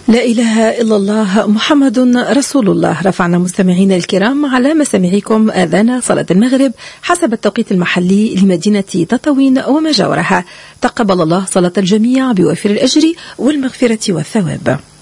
لا إله إلا الله محمد رسول الله. رفعنا مستمعينا الكرام على مسامعكم آذان صلاة المغرب حسب التوقيت المحلي لمدينة تطاوين وما جاورها. تقبل الله صلاة الجميع بوافر الأجر والمغفرة والثواب.